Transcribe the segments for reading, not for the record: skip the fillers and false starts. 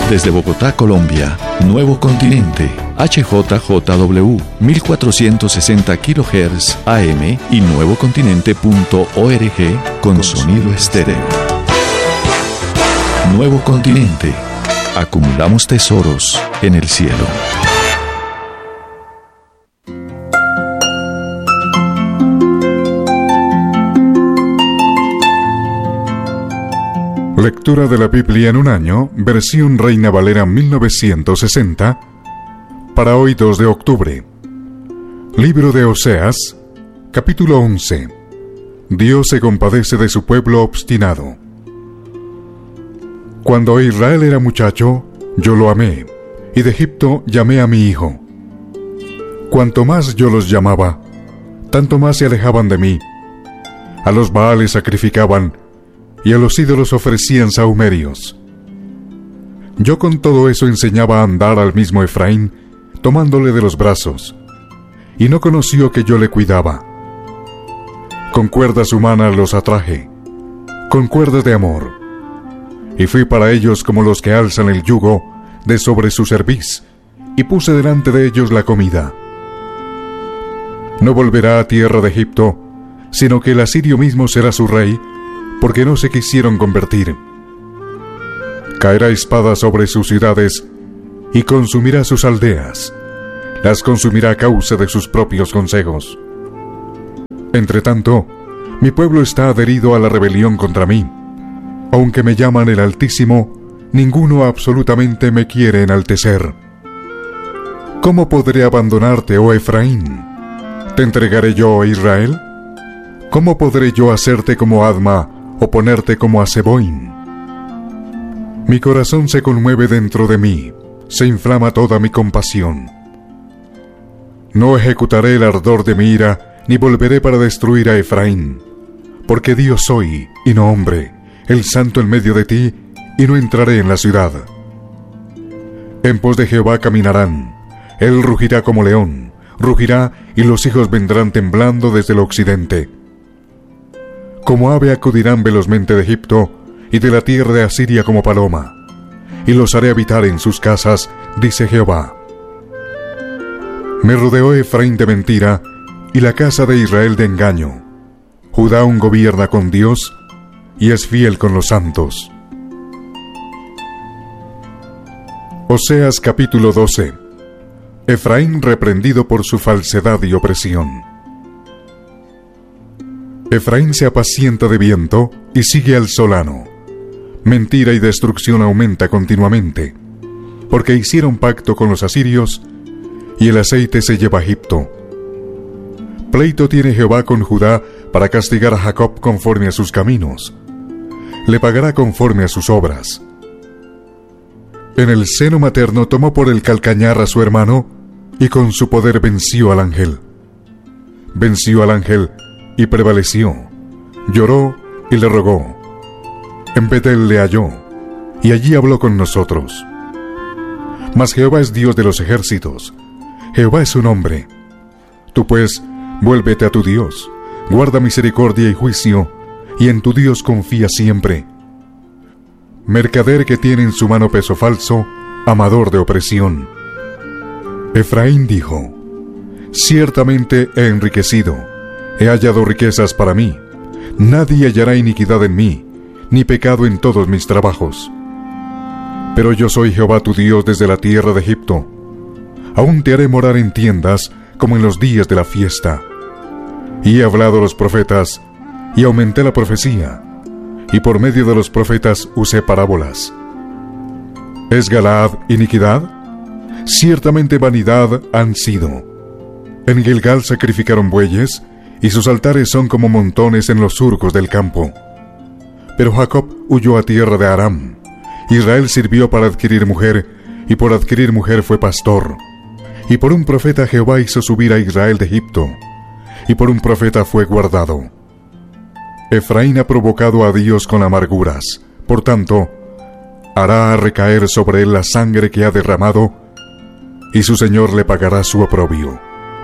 Desde Bogotá, Colombia, Nuevo Continente, HJJW, 1460 kHz AM y nuevocontinente.org con sonido estéreo. Nuevo Continente. Acumulamos tesoros en el cielo. Lectura de la Biblia en un año, versión Reina Valera 1960, para hoy 2 de octubre. Libro de Oseas, capítulo 11. Dios se compadece de su pueblo obstinado. Cuando Israel era muchacho, yo lo amé, y de Egipto llamé a mi hijo. Cuanto más yo los llamaba, tanto más se alejaban de mí. A los Baales sacrificaban, y a los ídolos ofrecían sahumerios. Yo con todo eso enseñaba a andar al mismo Efraín, tomándole de los brazos, y no conoció que yo le cuidaba. Con cuerdas humanas los atraje, con cuerdas de amor, y fui para ellos como los que alzan el yugo de sobre su cerviz, y puse delante de ellos la comida. No volverá a tierra de Egipto, sino que el asirio mismo será su rey, porque no se quisieron convertir. Caerá espada sobre sus ciudades, y consumirá sus aldeas, las consumirá a causa de sus propios consejos. Entretanto, mi pueblo está adherido a la rebelión contra mí. Aunque me llaman el Altísimo, ninguno absolutamente me quiere enaltecer. ¿Cómo podré abandonarte, oh Efraín? ¿Te entregaré yo, Israel? ¿Cómo podré yo hacerte como Adma o ponerte como a Zeboim? Mi corazón se conmueve dentro de mí, se inflama toda mi compasión. No ejecutaré el ardor de mi ira, ni volveré para destruir a Efraín, porque Dios soy, y no hombre, el santo en medio de ti, y no entraré en la ciudad. En pos de Jehová caminarán, él rugirá como león, rugirá, y los hijos vendrán temblando desde el occidente. Como ave acudirán velozmente de Egipto, y de la tierra de Asiria como paloma, y los haré habitar en sus casas, dice Jehová. Me rodeó Efraín de mentira, y la casa de Israel de engaño. Judá aún gobierna con Dios, y es fiel con los santos. Oseas capítulo 12. Efraín reprendido por su falsedad y opresión. Efraín se apacienta de viento y sigue al solano. Mentira y destrucción aumenta continuamente, porque hicieron pacto con los asirios, y el aceite se lleva a Egipto. Pleito tiene Jehová con Judá para castigar a Jacob conforme a sus caminos. Le pagará conforme a sus obras. En el seno materno tomó por el calcañar a su hermano, y con su poder venció al ángel. Venció al ángel y prevaleció. Lloró y le rogó. En Betel le halló, y allí habló con nosotros. Mas Jehová es Dios de los ejércitos, Jehová es su nombre. Tú pues, vuélvete a tu Dios, guarda misericordia y juicio, y en tu Dios confía siempre. Mercader que tiene en su mano peso falso, amador de opresión. Efraín dijo: ciertamente he enriquecido, he hallado riquezas para mí, nadie hallará iniquidad en mí, ni pecado en todos mis trabajos. Pero yo soy Jehová tu Dios desde la tierra de Egipto. Aún te haré morar en tiendas, como en los días de la fiesta. Y he hablado a los profetas, y aumenté la profecía, y por medio de los profetas usé parábolas. ¿Es Galaad iniquidad? Ciertamente vanidad han sido. En Gilgal sacrificaron bueyes, y sus altares son como montones en los surcos del campo. Pero Jacob huyó a tierra de Aram. Israel sirvió para adquirir mujer, y por adquirir mujer fue pastor. Y por un profeta Jehová hizo subir a Israel de Egipto, y por un profeta fue guardado. Efraín ha provocado a Dios con amarguras, por tanto, hará recaer sobre él la sangre que ha derramado, y su Señor le pagará su oprobio.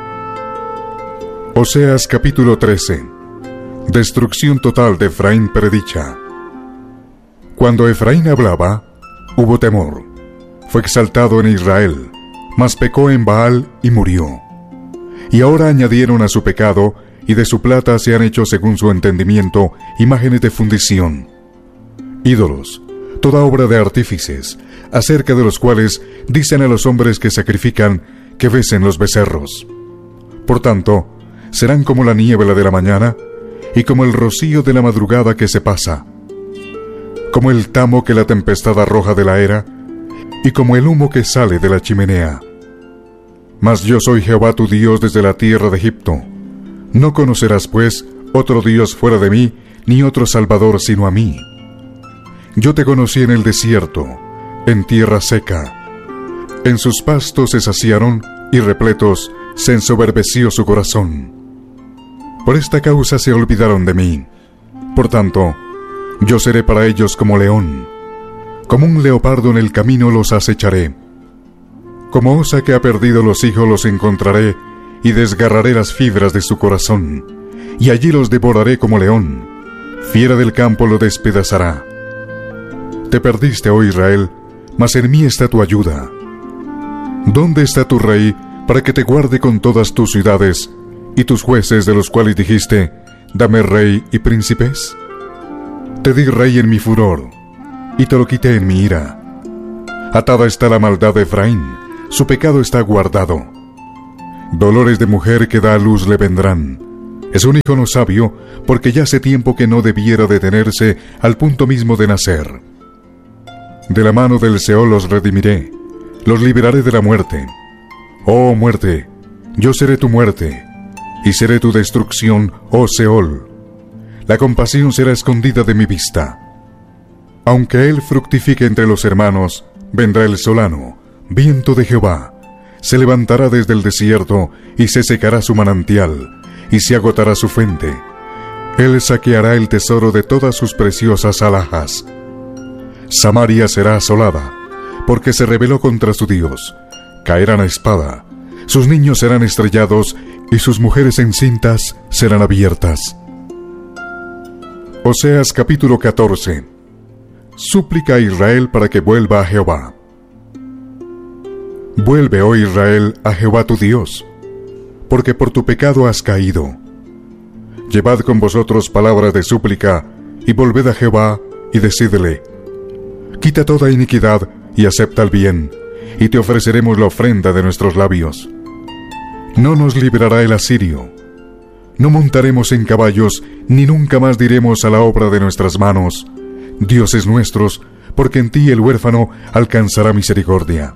Oseas capítulo 13. Destrucción total de Efraín predicha. Cuando Efraín hablaba, hubo temor, fue exaltado en Israel, mas pecó en Baal y murió. Y ahora añadieron a su pecado, y de su plata se han hecho según su entendimiento imágenes de fundición, ídolos, toda obra de artífices, acerca de los cuales dicen a los hombres que sacrifican que besen los becerros. Por tanto, serán como la niebla de la mañana y como el rocío de la madrugada que se pasa, como el tamo que la tempestad arroja de la era y como el humo que sale de la chimenea. Mas yo soy Jehová tu Dios desde la tierra de Egipto. No conocerás, pues, otro Dios fuera de mí, ni otro Salvador sino a mí. Yo te conocí en el desierto, en tierra seca. En sus pastos se saciaron, y repletos se ensoberbeció su corazón. Por esta causa se olvidaron de mí. Por tanto, yo seré para ellos como león. Como un leopardo en el camino los acecharé. Como osa que ha perdido los hijos los encontraré, y desgarraré las fibras de su corazón, y allí los devoraré como león. Fiera del campo lo despedazará. Te perdiste, oh Israel, mas en mí está tu ayuda. ¿Dónde está tu rey para que te guarde con todas tus ciudades, y tus jueces de los cuales dijiste, dame rey y príncipes? Te di rey en mi furor, y te lo quité en mi ira. Atada está la maldad de Efraín, su pecado está guardado. Dolores de mujer que da a luz le vendrán. Es un hijo no sabio, porque ya hace tiempo que no debiera detenerse al punto mismo de nacer. De la mano del Seol los redimiré, los liberaré de la muerte. Oh muerte, yo seré tu muerte, y seré tu destrucción, oh Seol. La compasión será escondida de mi vista. Aunque él fructifique entre los hermanos, vendrá el solano, viento de Jehová. Se levantará desde el desierto, y se secará su manantial, y se agotará su fuente. Él saqueará el tesoro de todas sus preciosas alhajas. Samaria será asolada, porque se rebeló contra su Dios. Caerán a espada, sus niños serán estrellados, y sus mujeres encintas serán abiertas. Oseas capítulo 14. Súplica a Israel para que vuelva a Jehová. Vuelve, oh Israel, a Jehová tu Dios, porque por tu pecado has caído. Llevad con vosotros palabras de súplica, y volved a Jehová, y decidle: quita toda iniquidad, y acepta el bien, y te ofreceremos la ofrenda de nuestros labios. No nos librará el asirio. No montaremos en caballos, ni nunca más diremos a la obra de nuestras manos: dioses nuestros, porque en ti el huérfano alcanzará misericordia.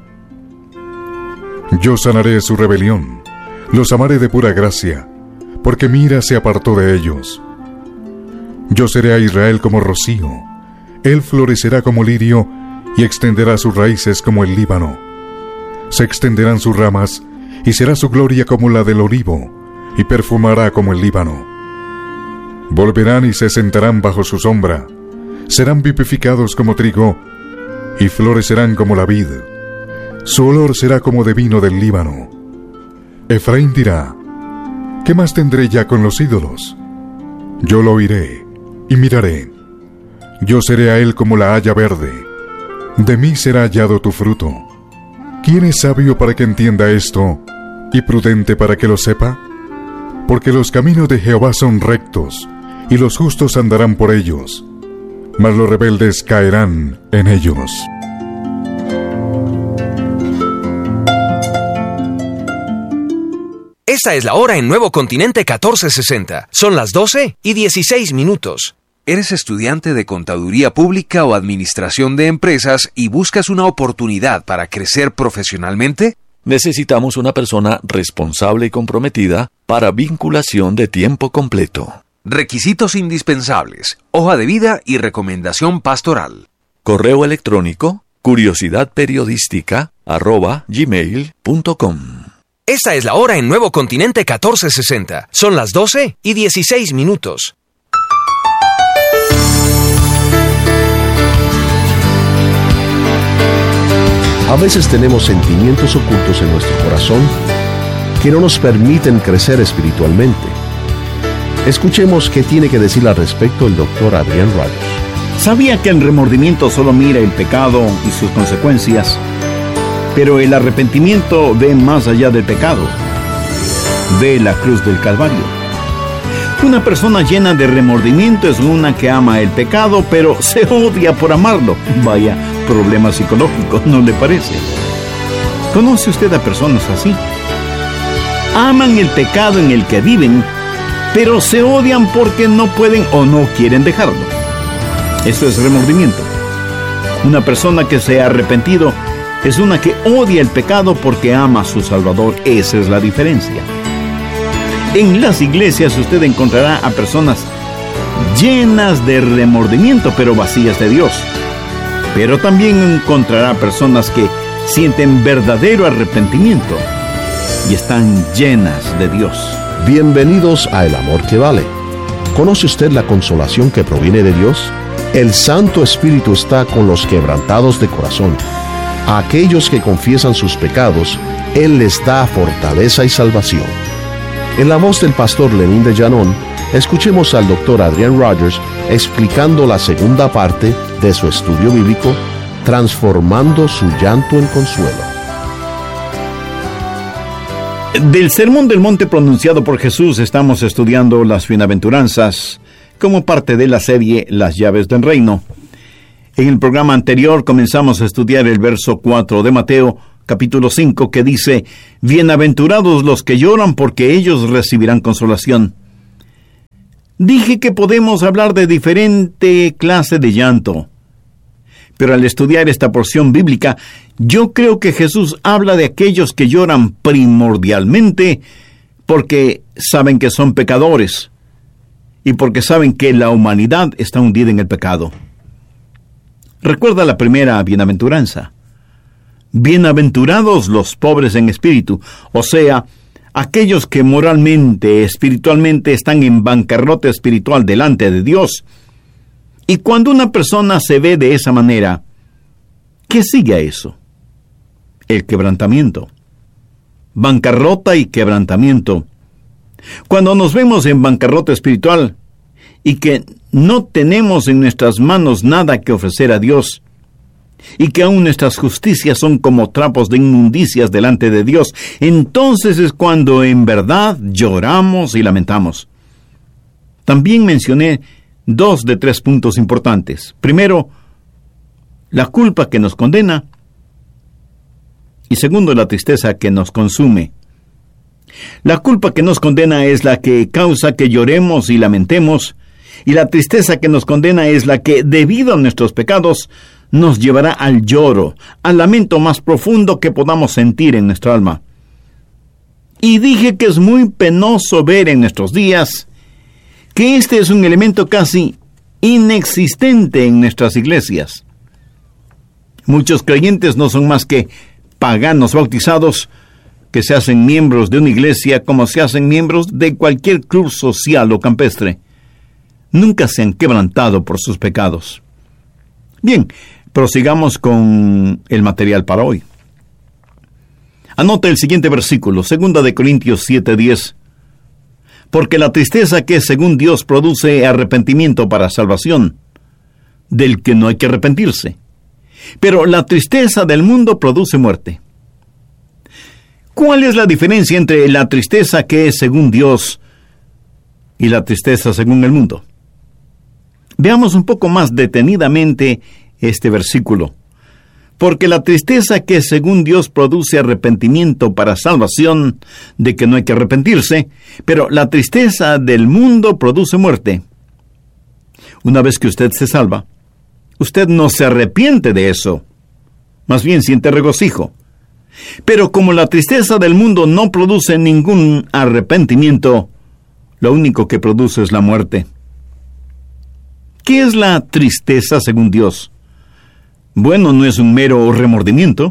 Yo sanaré su rebelión, los amaré de pura gracia, porque mi ira se apartó de ellos. Yo seré a Israel como rocío, él florecerá como lirio, y extenderá sus raíces como el Líbano. Se extenderán sus ramas, y será su gloria como la del olivo, y perfumará como el Líbano. Volverán y se sentarán bajo su sombra, serán vivificados como trigo, y florecerán como la vid. Su olor será como de vino del Líbano. Efraín dirá: ¿qué más tendré ya con los ídolos? Yo lo oiré y miraré. Yo seré a él como la haya verde. De mí será hallado tu fruto. ¿Quién es sabio para que entienda esto, y prudente para que lo sepa? Porque los caminos de Jehová son rectos, y los justos andarán por ellos, mas los rebeldes caerán en ellos. Esta es la hora en Nuevo Continente 1460. Son las 12:16. ¿Eres estudiante de Contaduría Pública o Administración de Empresas y buscas una oportunidad para crecer profesionalmente? Necesitamos una persona responsable y comprometida para vinculación de tiempo completo. Requisitos indispensables: hoja de vida y recomendación pastoral. Correo electrónico curiosidadperiodística@gmail.com. Esta es la hora en Nuevo Continente 1460. Son las 12:16. A veces tenemos sentimientos ocultos en nuestro corazón que no nos permiten crecer espiritualmente. Escuchemos qué tiene que decir al respecto el Dr. Adrián Rayos. ¿Sabía que el remordimiento solo mira el pecado y sus consecuencias, Pero el arrepentimiento ve más allá del pecado. Ve la cruz del Calvario. Una persona llena de remordimiento es una que ama el pecado, pero se odia por amarlo. Vaya problema psicológico, ¿no le parece? ¿Conoce usted a personas así? Aman el pecado en el que viven, pero se odian porque no pueden o no quieren dejarlo. Eso es remordimiento. Una persona que se ha arrepentido es una que odia el pecado porque ama a su Salvador. Esa es la diferencia. En las iglesias usted encontrará a personas llenas de remordimiento, pero vacías de Dios. Pero también encontrará personas que sienten verdadero arrepentimiento y están llenas de Dios. Bienvenidos a El Amor que Vale. ¿Conoce usted la consolación que proviene de Dios? El Santo Espíritu está con los quebrantados de corazón. A aquellos que confiesan sus pecados, Él les da fortaleza y salvación. En la voz del pastor Lenín de Llanón, escuchemos al doctor Adrian Rogers explicando la segunda parte de su estudio bíblico, Transformando su llanto en consuelo. Del Sermón del Monte pronunciado por Jesús estamos estudiando las bienaventuranzas como parte de la serie Las llaves del reino. En el programa anterior comenzamos a estudiar el verso 4 de Mateo, capítulo 5, que dice: Bienaventurados los que lloran, porque ellos recibirán consolación. Dije que podemos hablar de diferente clase de llanto, pero al estudiar esta porción bíblica, yo creo que Jesús habla de aquellos que lloran primordialmente porque saben que son pecadores y porque saben que la humanidad está hundida en el pecado. Recuerda la primera bienaventuranza. Bienaventurados los pobres en espíritu, o sea, aquellos que moralmente, espiritualmente están en bancarrota espiritual delante de Dios. Y cuando una persona se ve de esa manera, ¿qué sigue a eso? El quebrantamiento. Bancarrota y quebrantamiento. Cuando nos vemos en bancarrota espiritual y que no tenemos en nuestras manos nada que ofrecer a Dios, y que aún nuestras justicias son como trapos de inmundicias delante de Dios, entonces es cuando en verdad lloramos y lamentamos. También mencioné 2 de 3 puntos importantes. Primero, la culpa que nos condena, y segundo, la tristeza que nos consume. La culpa que nos condena es la que causa que lloremos y lamentemos, y la tristeza que nos condena es la que, debido a nuestros pecados, nos llevará al lloro, al lamento más profundo que podamos sentir en nuestra alma. Y dije que es muy penoso ver en nuestros días que este es un elemento casi inexistente en nuestras iglesias. Muchos creyentes no son más que paganos bautizados que se hacen miembros de una iglesia como se hacen miembros de cualquier club social o campestre. Nunca se han quebrantado por sus pecados. Bien, prosigamos con el material para hoy. Anota el siguiente versículo, 2 de Corintios 7:10. Porque la tristeza que según Dios produce arrepentimiento para salvación, del que no hay que arrepentirse. Pero la tristeza del mundo produce muerte. ¿Cuál es la diferencia entre la tristeza que es según Dios y la tristeza según el mundo? Veamos un poco más detenidamente este versículo. Porque la tristeza que según Dios produce arrepentimiento para salvación, de que no hay que arrepentirse, pero la tristeza del mundo produce muerte. Una vez que usted se salva, usted no se arrepiente de eso, más bien siente regocijo. Pero como la tristeza del mundo no produce ningún arrepentimiento, lo único que produce es la muerte. ¿Qué es la tristeza según Dios? Bueno, no es un mero remordimiento.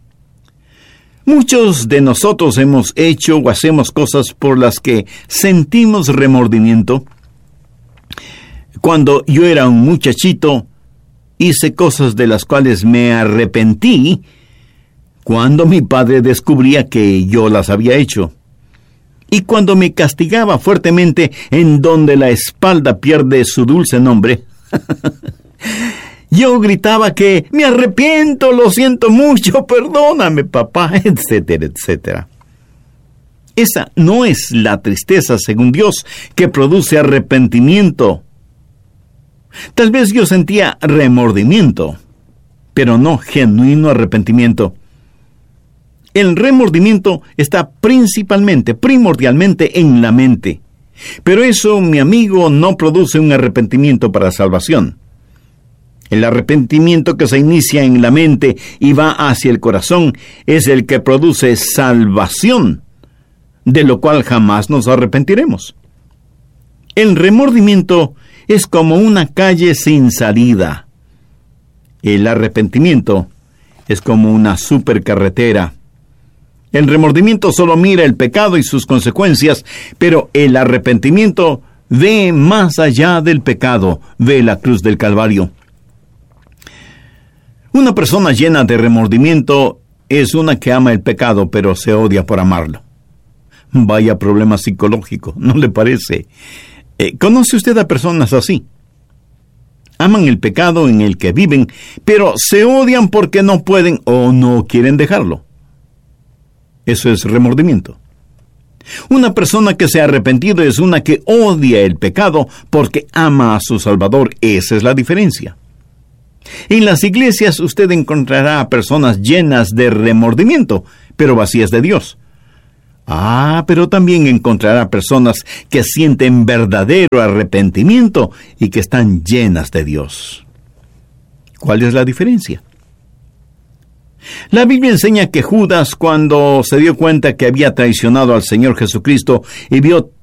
Muchos de nosotros hemos hecho o hacemos cosas por las que sentimos remordimiento. Cuando yo era un muchachito, hice cosas de las cuales me arrepentí cuando mi padre descubría que yo las había hecho. Y cuando me castigaba fuertemente en donde la espalda pierde su dulce nombre, Yo gritaba que me arrepiento, lo siento mucho, perdóname, papá, etcétera, etcétera. Esa no es la tristeza, según Dios, que produce arrepentimiento. Tal vez yo sentía remordimiento, pero no genuino arrepentimiento. El remordimiento está primordialmente en la mente. Pero eso, mi amigo, no produce un arrepentimiento para salvación. El arrepentimiento que se inicia en la mente y va hacia el corazón es el que produce salvación, de lo cual jamás nos arrepentiremos. El remordimiento es como una calle sin salida. El arrepentimiento es como una supercarretera. El remordimiento solo mira el pecado y sus consecuencias, pero el arrepentimiento ve más allá del pecado, ve la cruz del Calvario. Una persona llena de remordimiento es una que ama el pecado, pero se odia por amarlo. Vaya problema psicológico, ¿no le parece? ¿Conoce usted a personas así? Aman el pecado en el que viven, pero se odian porque no pueden o no quieren dejarlo. Eso es remordimiento. Una persona que se ha arrepentido es una que odia el pecado porque ama a su Salvador. Esa es la diferencia. En las iglesias usted encontrará a personas llenas de remordimiento, pero vacías de Dios. Pero también encontrará personas que sienten verdadero arrepentimiento y que están llenas de Dios. ¿Cuál es la diferencia? La Biblia enseña que Judas, cuando se dio cuenta que había traicionado al Señor Jesucristo y vio